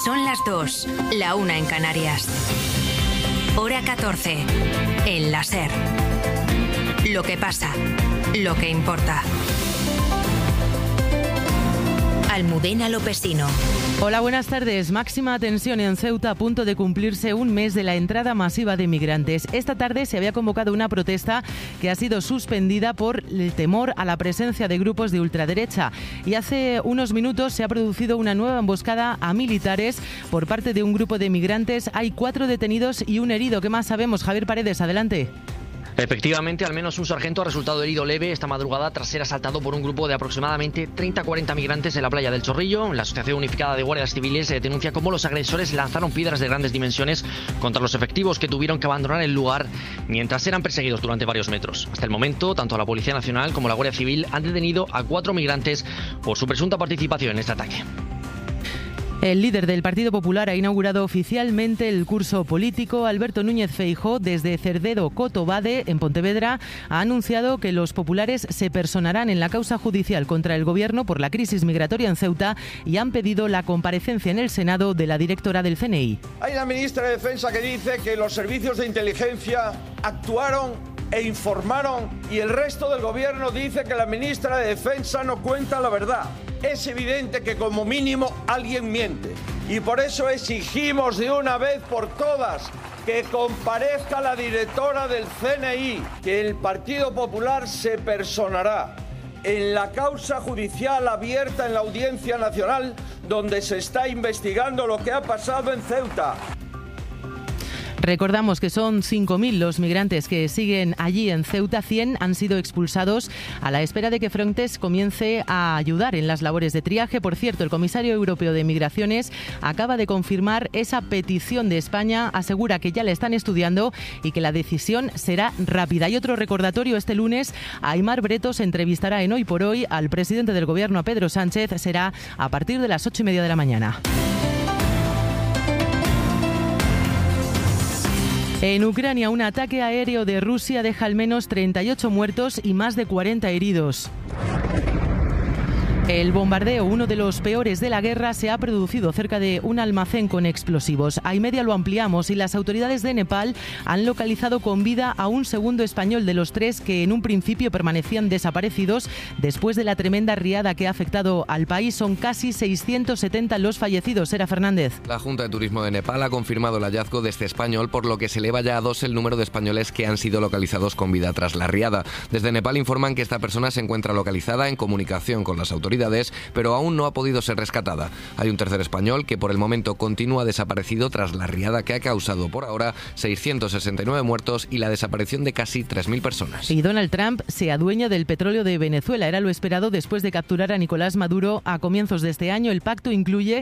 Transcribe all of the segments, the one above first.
Son las 2, la 1 en Canarias. Hora 14, en la SER. Lo que pasa, lo que importa. Almudena Lopesino. Hola, buenas tardes. Máxima tensión en Ceuta, a punto de cumplirse un mes de la entrada masiva de migrantes. Esta tarde se había convocado una protesta que ha sido suspendida por el temor a la presencia de grupos de ultraderecha. Y hace unos minutos se ha producido una nueva emboscada a militares por parte de un grupo de migrantes. Hay 4 detenidos y un herido. ¿Qué más sabemos? Javier Paredes, adelante. Efectivamente, al menos un sargento ha resultado herido leve esta madrugada tras ser asaltado por un grupo de aproximadamente 30-40 migrantes en la playa del Chorrillo. La Asociación Unificada de Guardias Civiles denuncia cómo los agresores lanzaron piedras de grandes dimensiones contra los efectivos, que tuvieron que abandonar el lugar mientras eran perseguidos durante varios metros. Hasta el momento, tanto la Policía Nacional como la Guardia Civil han detenido a 4 migrantes por su presunta participación en este ataque. El líder del Partido Popular ha inaugurado oficialmente el curso político. Alberto Núñez Feijóo, desde Cerdedo Cotobade, en Pontevedra, ha anunciado que los populares se personarán en la causa judicial contra el Gobierno por la crisis migratoria en Ceuta y han pedido la comparecencia en el Senado de la directora del CNI. Hay una ministra de Defensa que dice que los servicios de inteligencia actuaron e informaron, y el resto del Gobierno dice que la ministra de Defensa no cuenta la verdad. Es evidente que como mínimo alguien miente, y por eso exigimos de una vez por todas que comparezca la directora del CNI, que el Partido Popular se personará en la causa judicial abierta en la Audiencia Nacional, donde se está investigando lo que ha pasado en Ceuta. Recordamos que son 5.000 los migrantes que siguen allí en Ceuta. 100 han sido expulsados a la espera de que Frontex comience a ayudar en las labores de triaje. Por cierto, el comisario europeo de Migraciones acaba de confirmar esa petición de España. Asegura que ya la están estudiando y que la decisión será rápida. Y otro recordatorio: este lunes Aimar Bretos entrevistará en Hoy por Hoy al presidente del Gobierno, a Pedro Sánchez. Será a partir de las 8:30 de la mañana. En Ucrania, un ataque aéreo de Rusia deja al menos 38 muertos y más de 40 heridos. El bombardeo, uno de los peores de la guerra, se ha producido cerca de un almacén con explosivos. A media lo ampliamos y las autoridades de Nepal han localizado con vida a un segundo español de los 3 que en un principio permanecían desaparecidos después de la tremenda riada que ha afectado al país. Son casi 670 los fallecidos. Sera Fernández. La Junta de Turismo de Nepal ha confirmado el hallazgo de este español, por lo que se eleva ya a 2 el número de españoles que han sido localizados con vida tras la riada. Desde Nepal informan que esta persona se encuentra localizada, en comunicación con las autoridades, pero aún no ha podido ser rescatada. Hay un tercer español que por el momento continúa desaparecido tras la riada que ha causado por ahora 669 muertos y la desaparición de casi 3.000 personas. Y Donald Trump se adueña del petróleo de Venezuela. Era lo esperado después de capturar a Nicolás Maduro a comienzos de este año. El pacto incluye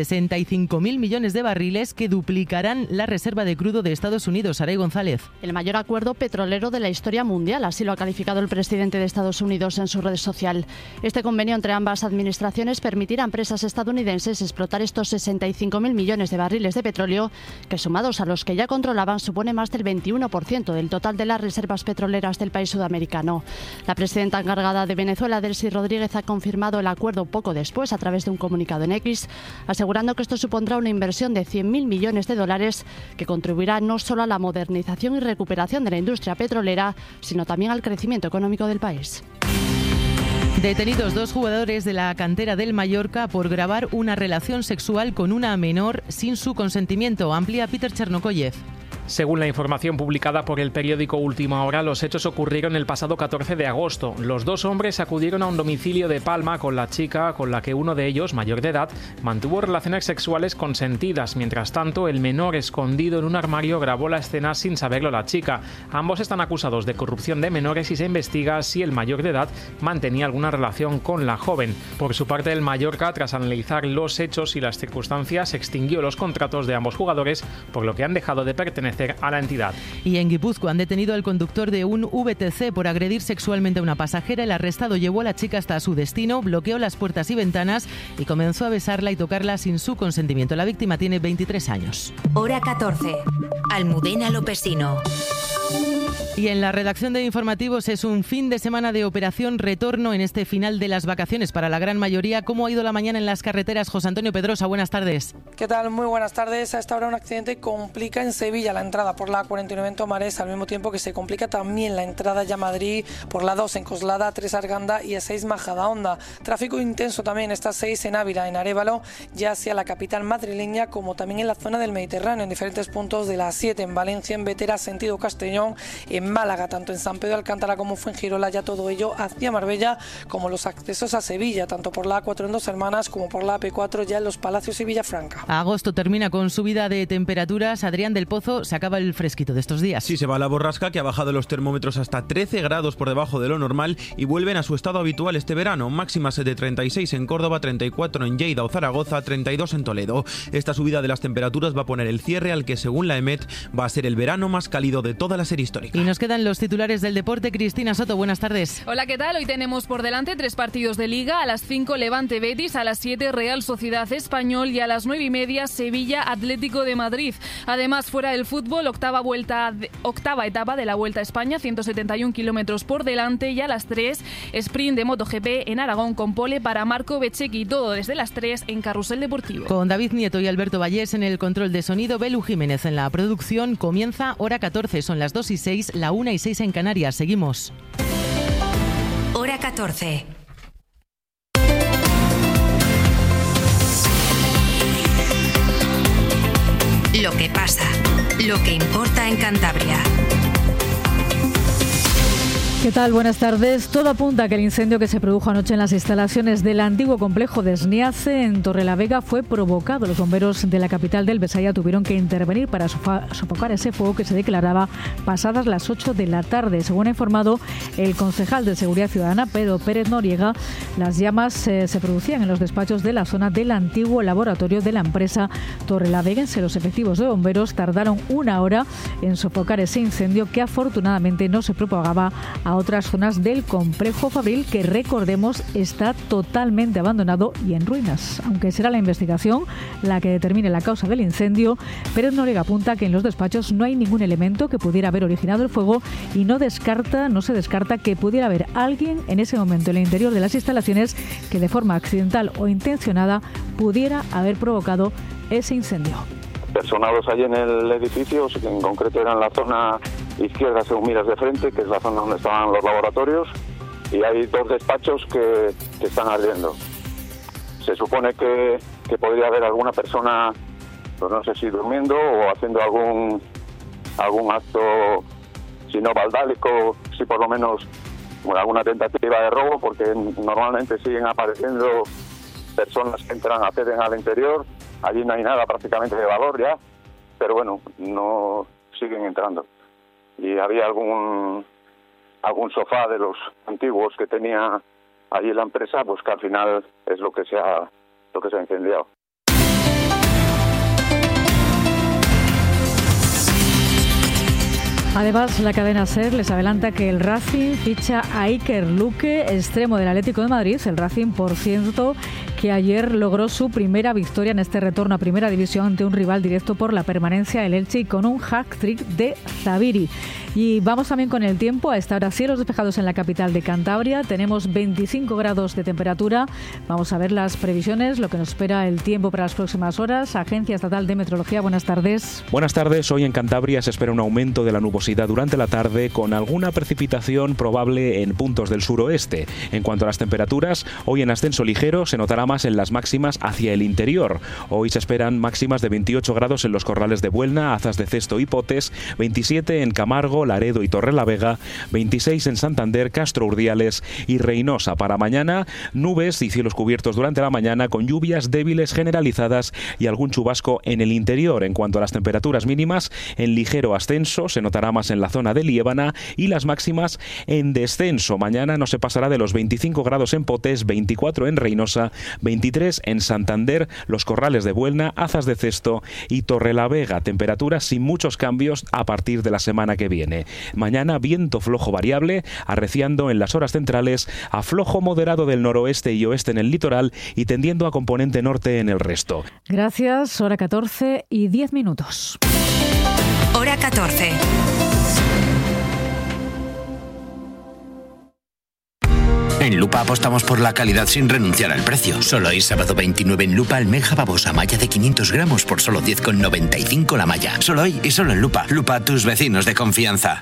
65.000 millones de barriles que duplicarán la reserva de crudo de Estados Unidos. Saray González. El mayor acuerdo petrolero de la historia mundial, así lo ha calificado el presidente de Estados Unidos en su red social. Este convenio entre ambas administraciones permitirá a empresas estadounidenses explotar estos 65.000 millones de barriles de petróleo, que sumados a los que ya controlaban supone más del 21% del total de las reservas petroleras del país sudamericano. La presidenta encargada de Venezuela, Delcy Rodríguez, ha confirmado el acuerdo poco después a través de un comunicado en X, asegurando que esto supondrá una inversión de 100.000 millones de dólares que contribuirá no solo a la modernización y recuperación de la industria petrolera, sino también al crecimiento económico del país. Detenidos 2 jugadores de la cantera del Mallorca por grabar una relación sexual con una menor sin su consentimiento. Amplía Peter Chernokoyev. Según la información publicada por el periódico Última Hora, los hechos ocurrieron el pasado 14 de agosto. Los 2 hombres acudieron a un domicilio de Palma con la chica, con la que uno de ellos, mayor de edad, mantuvo relaciones sexuales consentidas. Mientras tanto, el menor, escondido en un armario, grabó la escena sin saberlo la chica. Ambos están acusados de corrupción de menores y se investiga si el mayor de edad mantenía alguna relación con la joven. Por su parte, el Mallorca, tras analizar los hechos y las circunstancias, extinguió los contratos de ambos jugadores, por lo que han dejado de pertenecer a la entidad. Y en Guipúzcoa han detenido al conductor de un VTC por agredir sexualmente a una pasajera. El arrestado llevó a la chica hasta su destino, bloqueó las puertas y ventanas y comenzó a besarla y tocarla sin su consentimiento. La víctima tiene 23 años. Hora 14. Almudena Lopesino. Y en la redacción de informativos es un fin de semana de operación retorno en este final de las vacaciones para la gran mayoría. ¿Cómo ha ido la mañana en las carreteras? José Antonio Pedrosa, buenas tardes. ¿Qué tal? Muy buenas tardes. A esta hora un accidente complica en Sevilla la entrada por la 49 en Tomares, al mismo tiempo que se complica también la entrada ya a Madrid por la 2 en Coslada, 3 Arganda y A6 Majadahonda. Tráfico intenso también esta 6 en Ávila, en Arévalo, ya hacia la capital madrileña, como también en la zona del Mediterráneo, en diferentes puntos de la 7 en Valencia, en Vetera, sentido Castellón, en Málaga, tanto en San Pedro de Alcántara como Fuengirola, ya todo ello hacia Marbella, como los accesos a Sevilla, tanto por la A4 en Dos Hermanas como por la AP4 ya en Los Palacios y Villafranca. Agosto termina con subida de temperaturas. Adrián del Pozo, se acaba el fresquito de estos días. Sí, se va la borrasca, que ha bajado los termómetros hasta 13 grados por debajo de lo normal y vuelven a su estado habitual este verano. Máximas de 36 en Córdoba, 34 en Lleida o Zaragoza, 32 en Toledo. Esta subida de las temperaturas va a poner el cierre al que, según la EMET, va a ser el verano más cálido de toda la serie histórica. Y nos quedan los titulares del deporte. Cristina Soto, buenas tardes. Hola, ¿qué tal? Hoy tenemos por delante 3 partidos de Liga. A las 5 Levante Betis, a las 7 Real Sociedad Español y a las 9:30 Sevilla Atlético de Madrid. Además, fuera del fútbol, octava etapa de la Vuelta a España, 171 kilómetros por delante, y a las 3 sprint de MotoGP en Aragón con pole para Marco Bezzecchi. Todo desde las 3 en Carrusel Deportivo. Con David Nieto y Alberto Vallés en el control de sonido, Belu Jiménez en la producción. Comienza Hora 14, son las 2:06, la 1:06 en Canarias. Seguimos. Hora 14. Lo que pasa, lo que importa en Cantabria. ¿Qué tal? Buenas tardes. Todo apunta a que el incendio que se produjo anoche en las instalaciones del antiguo complejo de Sniace en Torrelavega fue provocado. Los bomberos de la capital del Besaya tuvieron que intervenir para sofocar ese fuego que se declaraba pasadas las 8 de la tarde. Según ha informado el concejal de Seguridad Ciudadana, Pedro Pérez Noriega, las llamas se producían en los despachos de la zona del antiguo laboratorio de la empresa Torrelaveguense. Los efectivos de bomberos tardaron 1 hora en sofocar ese incendio, que afortunadamente no se propagaba a otras zonas del complejo fabril, que, recordemos, está totalmente abandonado y en ruinas. Aunque será la investigación la que determine la causa del incendio, Pérez Noriega apunta que en los despachos no hay ningún elemento que pudiera haber originado el fuego y no se descarta que pudiera haber alguien en ese momento en el interior de las instalaciones que, de forma accidental o intencionada, pudiera haber provocado ese incendio. Personados allí en el edificio, que en concreto era en la zona izquierda según miras de frente, que es la zona donde estaban los laboratorios, y hay 2 despachos que están ardiendo. Se supone que podría haber alguna persona, pues no sé si durmiendo o haciendo algún acto, si no vandálico, si por lo menos alguna tentativa de robo, porque normalmente siguen apareciendo personas que acceden al interior. Allí no hay nada prácticamente de valor ya, pero bueno, no siguen entrando. Y había algún sofá de los antiguos que tenía allí la empresa, pues que al final es lo que se ha incendiado. Además, la cadena SER les adelanta que el Racing ficha a Iker Luque, extremo del Atlético de Madrid. El Racing, por cierto, que ayer logró su primera victoria en este retorno a Primera División ante un rival directo por la permanencia, el Elche, y con un hat-trick de Zabiri. Y vamos también con el tiempo. A esta hora, cielos despejados en la capital de Cantabria. Tenemos 25 grados de temperatura. Vamos a ver las previsiones, lo que nos espera el tiempo para las próximas horas. Agencia Estatal de Meteorología, buenas tardes. Buenas tardes. Hoy en Cantabria se espera un aumento de la nubosidad durante la tarde, con alguna precipitación probable en puntos del suroeste. En cuanto a las temperaturas, hoy en ascenso ligero, se notará más en las máximas hacia el interior. Hoy se esperan máximas de 28 grados en los Corrales de Buelna, Azas de Cesto y Potes, 27 en Camargo, Laredo y Torrelavega, 26 en Santander, Castro Urdiales y Reynosa. Para mañana, nubes y cielos cubiertos durante la mañana, con lluvias débiles generalizadas y algún chubasco en el interior. En cuanto a las temperaturas mínimas, en ligero ascenso, se notará más en la zona de Liébana, y las máximas en descenso. Mañana no se pasará de los 25 grados en Potes, 24 en Reynosa, 23 en Santander, los Corrales de Buelna, Azas de Cesto y Torrelavega. Temperaturas sin muchos cambios a partir de la semana que viene. Mañana viento flojo variable, arreciando en las horas centrales a flojo moderado del noroeste y oeste en el litoral y tendiendo a componente norte en el resto. Gracias. Hora 14 y 10 minutos. Hora 14. En Lupa apostamos por la calidad sin renunciar al precio. Solo hoy, sábado 29 en Lupa, almeja babosa malla de 500 gramos por solo 10,95 la malla. Solo hoy y solo en Lupa. Lupa, tus vecinos de confianza.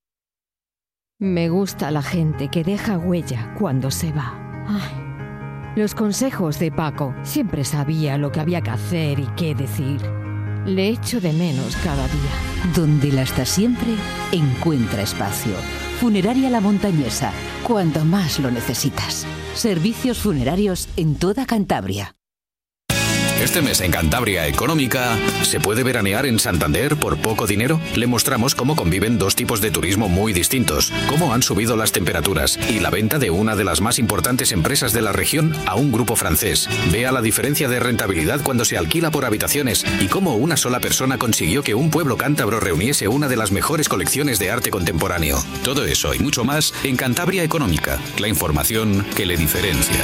Me gusta la gente que deja huella cuando se va. Ay, los consejos de Paco. Siempre sabía lo que había que hacer y qué decir. Le echo de menos cada día. Donde la está siempre, encuentra espacio. Funeraria La Montañesa, cuando más lo necesitas. Servicios funerarios en toda Cantabria. Este mes en Cantabria Económica, ¿se puede veranear en Santander por poco dinero? Le mostramos cómo conviven dos tipos de turismo muy distintos, cómo han subido las temperaturas y la venta de una de las más importantes empresas de la región a un grupo francés. Vea la diferencia de rentabilidad cuando se alquila por habitaciones y cómo una sola persona consiguió que un pueblo cántabro reuniese una de las mejores colecciones de arte contemporáneo. Todo eso y mucho más en Cantabria Económica, la información que le diferencia.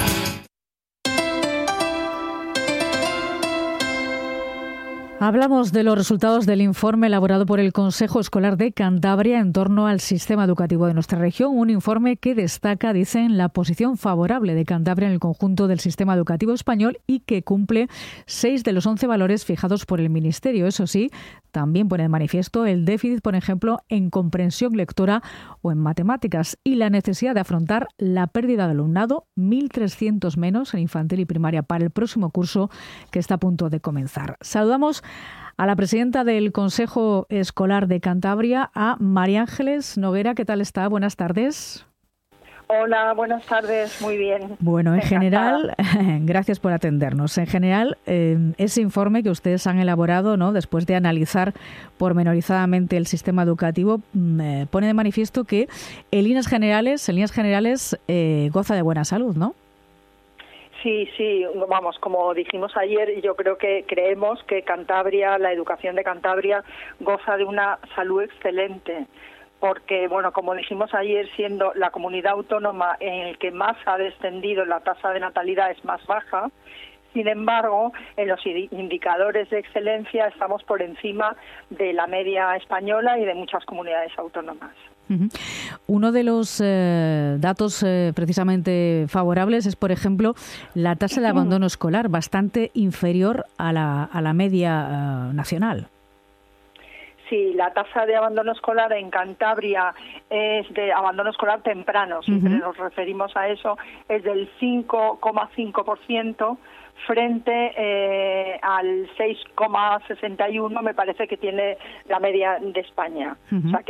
Hablamos de los resultados del informe elaborado por el Consejo Escolar de Cantabria en torno al sistema educativo de nuestra región. Un informe que destaca, dicen, la posición favorable de Cantabria en el conjunto del sistema educativo español y que cumple 6 de los 11 valores fijados por el Ministerio. Eso sí, también pone de manifiesto el déficit, por ejemplo, en comprensión lectora o en matemáticas y la necesidad de afrontar la pérdida de alumnado, 1.300 menos en infantil y primaria para el próximo curso que está a punto de comenzar. Saludamos a la presidenta del Consejo Escolar de Cantabria, a María Ángeles Noguera. ¿Qué tal está? Buenas tardes. Hola, buenas tardes, muy bien. Bueno, en general, gracias por atendernos. En general, ese informe que ustedes han elaborado, ¿no?, después de analizar pormenorizadamente el sistema educativo, pone de manifiesto que en líneas generales goza de buena salud, ¿no? Sí, vamos, como dijimos ayer, yo creo que creemos que Cantabria, la educación de Cantabria, goza de una salud excelente. Porque, bueno, como dijimos ayer, siendo la comunidad autónoma en el que más ha descendido la tasa de natalidad es más baja, sin embargo, en los indicadores de excelencia estamos por encima de la media española y de muchas comunidades autónomas. Uno de los datos precisamente favorables es, por ejemplo, la tasa de abandono escolar, bastante inferior a la media nacional. Sí, la tasa de abandono escolar en Cantabria es de abandono escolar temprano, siempre nos referimos a eso, es del 5,5% frente al 6,61%, me parece que tiene la media de España. O sea, que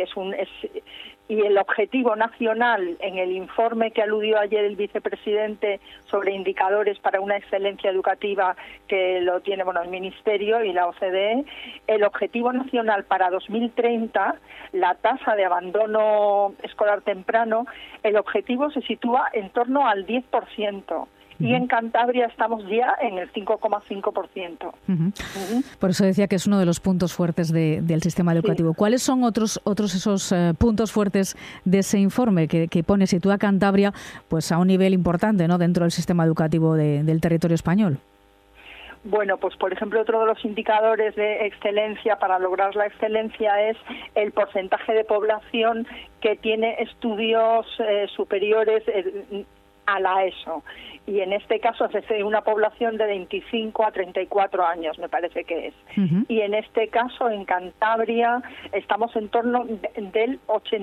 y el objetivo nacional en el informe que aludió ayer el vicepresidente sobre indicadores para una excelencia educativa que lo tiene el Ministerio y la OCDE, el objetivo nacional para 2030, la tasa de abandono escolar temprano, el objetivo se sitúa en torno al 10%. Y en Cantabria estamos ya en el 5,5%. Por eso decía que es uno de los puntos fuertes del sistema educativo. Sí. ¿Cuáles son otros esos puntos fuertes de ese informe que sitúa a Cantabria pues a un nivel importante, ¿no?, dentro del sistema educativo del territorio español? Bueno, pues por ejemplo, otro de los indicadores de excelencia para lograr la excelencia es el porcentaje de población que tiene estudios superiores a la ESO. Y en este caso es una población de 25 a 34 años, me parece que es. Y en este caso, en Cantabria, estamos en torno del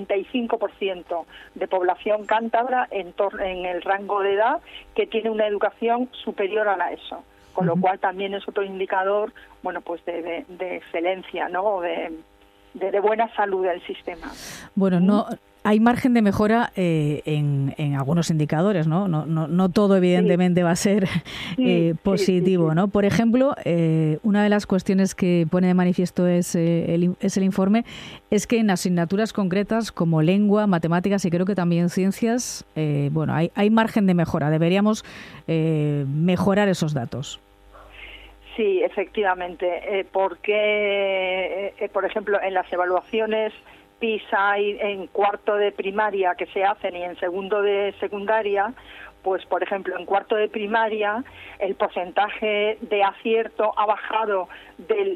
85% de población cántabra en el rango de edad que tiene una educación superior a la ESO. Con lo cual también es otro indicador, pues de excelencia, ¿no?, de buena salud del sistema. Bueno, no... Hay margen de mejora en algunos indicadores, ¿no? No todo, evidentemente, va a ser positivo, ¿no? Por ejemplo, una de las cuestiones que pone de manifiesto es el informe, es que en asignaturas concretas como lengua, matemáticas y creo que también ciencias, hay margen de mejora. Deberíamos mejorar esos datos. Sí, efectivamente, porque, por ejemplo, en las evaluaciones PISA en cuarto de primaria que se hacen y en segundo de secundaria, pues por ejemplo en cuarto de primaria el porcentaje de acierto ha bajado del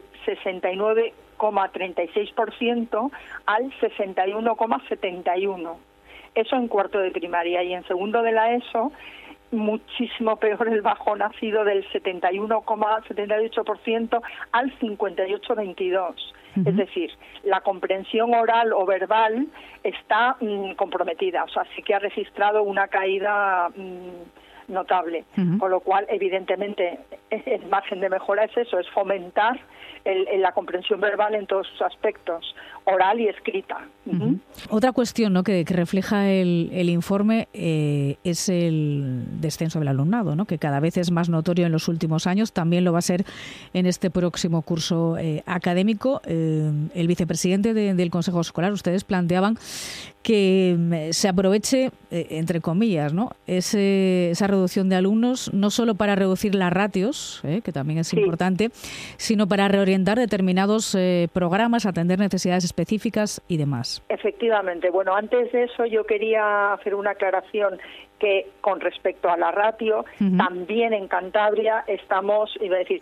69,36% al 61,71%. Eso en cuarto de primaria. Y en segundo de la ESO, muchísimo peor el bajón ha sido del 71,78% al 58,22%. Es decir, la comprensión oral o verbal está comprometida, o sea, sí que ha registrado una caída notable, con lo cual, evidentemente, el margen de mejora es eso, es fomentar la comprensión verbal en todos sus aspectos, oral y escrita. Otra cuestión, ¿no?, que refleja el informe es el descenso del alumnado, ¿no?, que cada vez es más notorio en los últimos años, también lo va a ser en este próximo curso académico. El vicepresidente del Consejo Escolar, ustedes planteaban que se aproveche, entre comillas, ¿no?, esa reducción de alumnos, no solo para reducir las ratios, que también es importante, sino para reorientar determinados programas, atender necesidades específicas y demás. Efectivamente. Bueno, antes de eso yo quería hacer una aclaración que con respecto a la ratio, también en Cantabria estamos, iba a decir,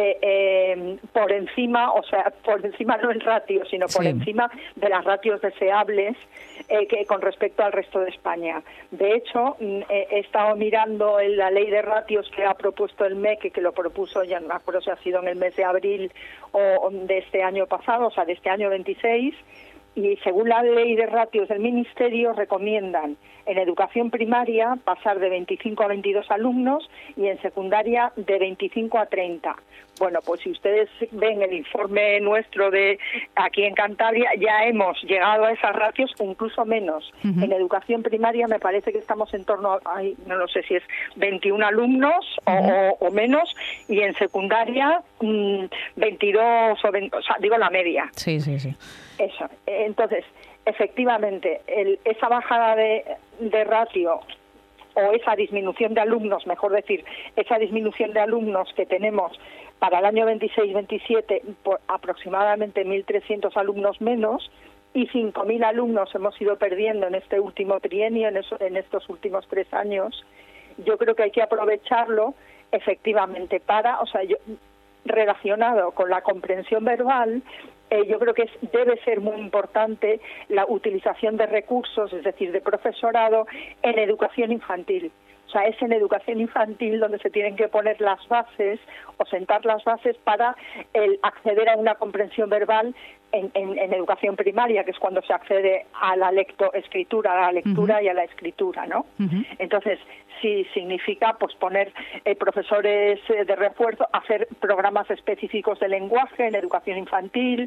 por encima, o sea, por encima no en ratio, sino por encima de las ratios deseables que con respecto al resto de España. De hecho, he estado mirando en la ley de ratios que ha propuesto el MEC, que lo propuso, ya no me acuerdo si ha sido en el mes de abril o de este año pasado, o sea, de este año 26, y según la ley de ratios del Ministerio recomiendan en educación primaria pasar de 25 a 22 alumnos y en secundaria de 25 a 30. Bueno, pues si ustedes ven el informe nuestro de aquí en Cantabria, ya hemos llegado a esas ratios, incluso menos. En educación primaria me parece que estamos en torno a, no lo sé si es 21 alumnos o menos, y en secundaria 22 o 20, o sea, digo la media. Sí. Eso. Entonces, efectivamente, esa bajada de ratio o esa disminución de alumnos, mejor decir, esa disminución de alumnos que tenemos para el año 26-27, por aproximadamente 1.300 alumnos menos, y 5.000 alumnos hemos ido perdiendo en este último trienio, en estos últimos 3 años, yo creo que hay que aprovecharlo efectivamente para, o sea, relacionado con la comprensión verbal, yo creo que debe ser muy importante la utilización de recursos, es decir, de profesorado en educación infantil. O sea, es en educación infantil donde se tienen que poner las bases o sentar las bases para acceder a una comprensión verbal en educación primaria, que es cuando se accede a la lectoescritura, a la lectura y a la escritura, ¿no? Entonces, sí significa pues poner profesores de refuerzo, hacer programas específicos de lenguaje en educación infantil,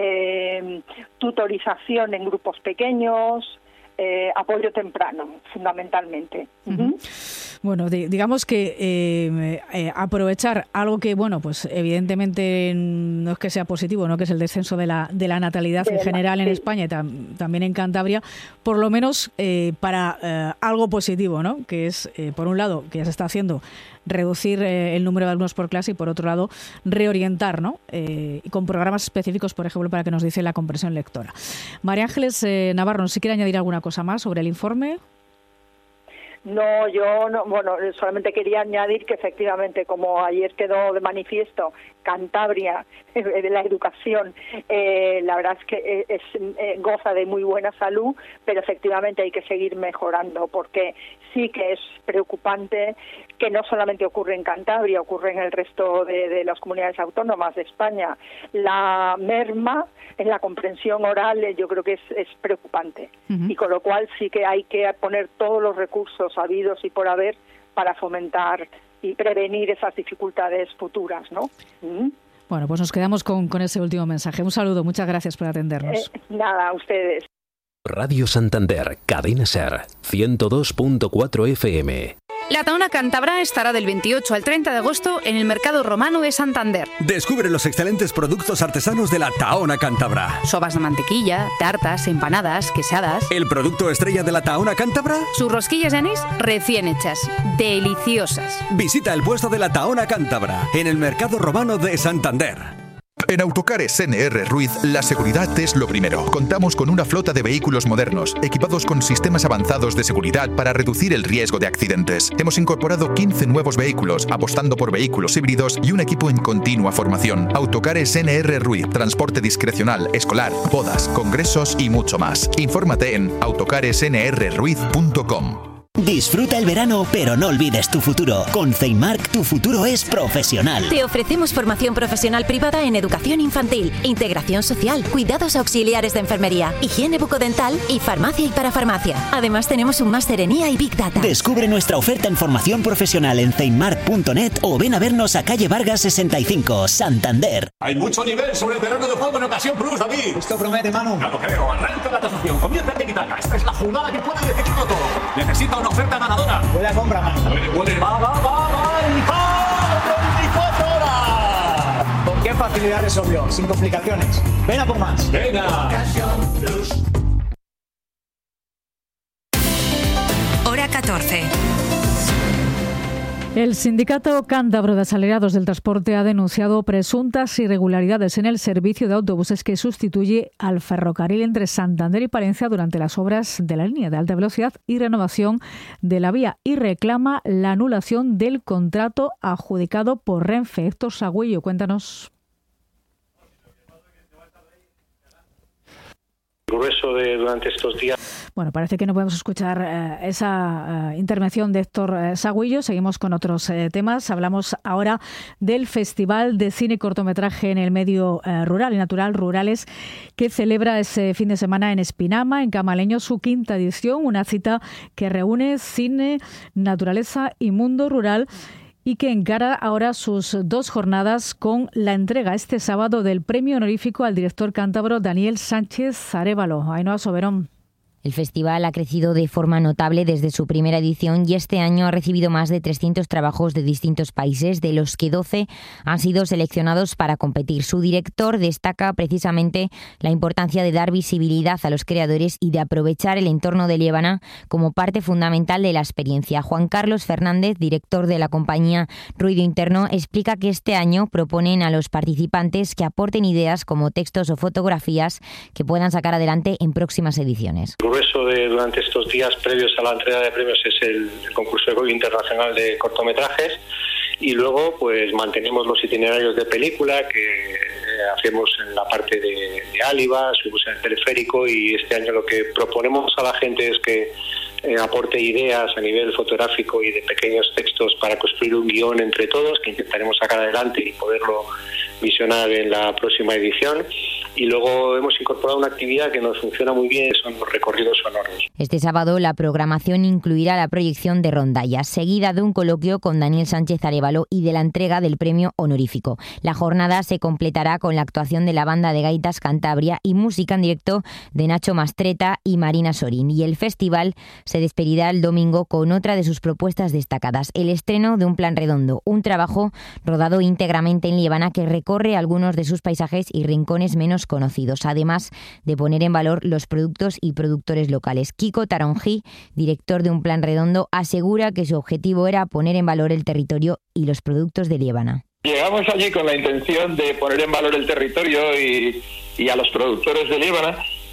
tutorización en grupos pequeños, apoyo temprano, fundamentalmente. Bueno, digamos que aprovechar algo que, bueno, pues evidentemente no es que sea positivo, ¿no?, que es el descenso de la natalidad en general en España y también en Cantabria, por lo menos para algo positivo, ¿no?, que es, por un lado, que ya se está haciendo, reducir el número de alumnos por clase y, por otro lado, reorientar, ¿no?, con programas específicos, por ejemplo, para que nos dice la comprensión lectora. María Ángeles Navarro, ¿no se quiere añadir alguna cosa más sobre el informe? No, yo no, bueno, solamente quería añadir que efectivamente, como ayer quedó de manifiesto, Cantabria, de la educación, la verdad es que goza de muy buena salud, pero efectivamente hay que seguir mejorando, porque sí que es preocupante que no solamente ocurre en Cantabria, ocurre en el resto de las comunidades autónomas de España. La merma en la comprensión oral yo creo que es preocupante, y con lo cual sí que hay que poner todos los recursos habidos y por haber para fomentar y prevenir esas dificultades futuras, ¿no? Bueno, pues nos quedamos con ese último mensaje. Un saludo, muchas gracias por atendernos. Nada, a ustedes. Radio Santander, Cadena SER, 102.4 FM. La Tahona Cántabra estará del 28 al 30 de agosto en el Mercado Romano de Santander. Descubre los excelentes productos artesanos de la Tahona Cántabra. Sobas de mantequilla, tartas, empanadas, quesadas. ¿El producto estrella de la Tahona Cántabra? Sus rosquillas de anís recién hechas, deliciosas. Visita el puesto de la Tahona Cántabra en el Mercado Romano de Santander. En Autocares NR Ruiz, la seguridad es lo primero. Contamos con una flota de vehículos modernos, equipados con sistemas avanzados de seguridad para reducir el riesgo de accidentes. Hemos incorporado 15 nuevos vehículos, apostando por vehículos híbridos y un equipo en continua formación. Autocares NR Ruiz, transporte discrecional, escolar, bodas, congresos y mucho más. Infórmate en autocaresnrruiz.com. Disfruta el verano, pero no olvides tu futuro. Con Ceimark, tu futuro es profesional. Te ofrecemos formación profesional privada en educación infantil, integración social, cuidados auxiliares de enfermería, higiene bucodental y farmacia y parafarmacia. Además, tenemos un máster en IA y Big Data. Descubre nuestra oferta en formación profesional en ceimark.net o ven a vernos a calle Vargas 65, Santander. Hay mucho nivel sobre el terreno de juego en Ocasión Plus, David. Esto promete, Manu. No lo creo. Arranca la tasación. Comienza el Tiki-Taka. Esta es la jugada que puede decidirlo todo. Necesita una oferta ganadora. Buena compra, Manu. Puede. Va. ¡Y 24 horas! ¿Con qué facilidad resolvió? Sin complicaciones. Ven a por más. Venga. Ocasión Plus. Hora 14. El Sindicato Cántabro de Asalariados del Transporte ha denunciado presuntas irregularidades en el servicio de autobuses que sustituye al ferrocarril entre Santander y Palencia durante las obras de la línea de alta velocidad y renovación de la vía y reclama la anulación del contrato adjudicado por Renfe. Héctor Sagüello, cuéntanos. Grueso durante estos días. Bueno, parece que no podemos escuchar esa intervención de Héctor Sagüello. Seguimos con otros temas. Hablamos ahora del Festival de Cine y Cortometraje en el Medio Rural y Natural, Rurales, que celebra ese fin de semana en Espinama, en Camaleño, su 5ª edición, una cita que reúne cine, naturaleza y mundo rural, y que encara ahora sus 2 jornadas con la entrega este sábado del premio honorífico al director cántabro Daniel Sánchez Arévalo. Ainhoa Soberón. El festival ha crecido de forma notable desde su primera edición y este año ha recibido más de 300 trabajos de distintos países, de los que 12 han sido seleccionados para competir. Su director destaca precisamente la importancia de dar visibilidad a los creadores y de aprovechar el entorno de Liébana como parte fundamental de la experiencia. Juan Carlos Fernández, director de la compañía Ruido Interno, explica que este año proponen a los participantes que aporten ideas como textos o fotografías que puedan sacar adelante en próximas ediciones. El grueso durante estos días previos a la entrega de premios es el concurso internacional de cortometrajes y luego pues mantenemos los itinerarios de película que hacemos en la parte de Áliva, subimos en el teleférico y este año lo que proponemos a la gente es que aporte ideas a nivel fotográfico y de pequeños textos para construir un guión entre todos que intentaremos sacar adelante y poderlo visionar en la próxima edición. Y luego hemos incorporado una actividad que nos funciona muy bien, son los recorridos sonoros. Este sábado la programación incluirá la proyección de rondallas, seguida de un coloquio con Daniel Sánchez Arévalo y de la entrega del premio honorífico. La jornada se completará con la actuación de la banda de gaitas Cantabria y música en directo de Nacho Mastreta y Marina Sorín. Y el festival se despedirá el domingo con otra de sus propuestas destacadas, el estreno de Un Plan Redondo, un trabajo rodado íntegramente en Liébana que recorre algunos de sus paisajes y rincones menos conocidos, además de poner en valor los productos y productores locales. Kiko Taronjí, director de Un Plan Redondo, asegura que su objetivo era poner en valor el territorio y los productos de Liébana. Llegamos allí con la intención de poner en valor el territorio y a los productores de Liébana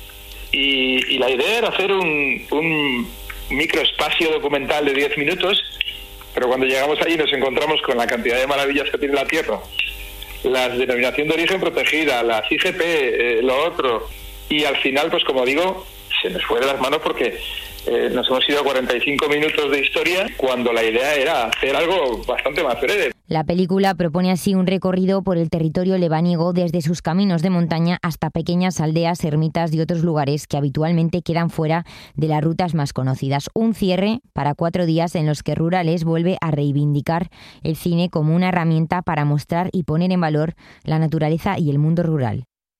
y la idea era hacer un microespacio documental de 10 minutos, pero cuando llegamos allí nos encontramos con la cantidad de maravillas que tiene la tierra, la denominación de origen protegida, las IGP, lo otro, y al final, pues como digo, se nos fue de las manos porque nos hemos ido a 45 minutos de historia cuando la idea era hacer algo bastante más breve. La película propone así un recorrido por el territorio lebaniego desde sus caminos de montaña hasta pequeñas aldeas, ermitas y otros lugares que habitualmente quedan fuera de las rutas más conocidas. Un cierre para 4 días en los que Rurales vuelve a reivindicar el cine como una herramienta para mostrar y poner en valor la naturaleza y el mundo rural.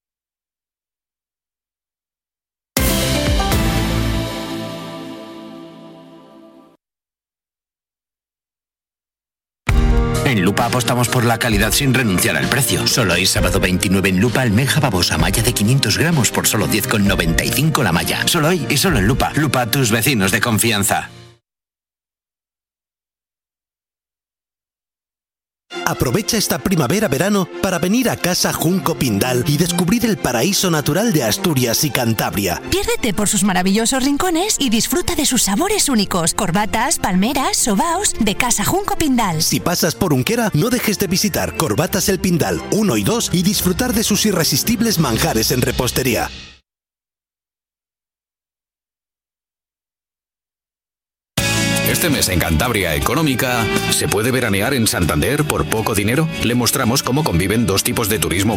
En Lupa apostamos por la calidad sin renunciar al precio. Solo hoy sábado 29 en Lupa almeja babosa malla de 500 gramos por solo 10,95 la malla. Solo hoy y solo en Lupa. Lupa, tus vecinos de confianza. Aprovecha esta primavera-verano para venir a Casa Junco Pindal y descubrir el paraíso natural de Asturias y Cantabria. Piérdete por sus maravillosos rincones y disfruta de sus sabores únicos. Corbatas, palmeras, sobaos de Casa Junco Pindal. Si pasas por Unquera, no dejes de visitar Corbatas El Pindal 1 y 2 y disfrutar de sus irresistibles manjares en repostería. Este mes en Cantabria Económica, ¿se puede veranear en Santander por poco dinero? Le mostramos cómo conviven dos tipos de turismo